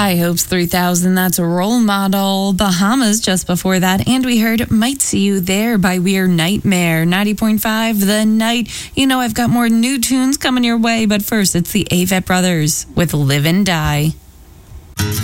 High Hopes 3000, that's a Role Model. Bahamas just before that. And we heard Might See You There by We're Nightmare. 90.5 The Night. You know, I've got more new tunes coming your way, but first it's the Avett Brothers with Live and Die.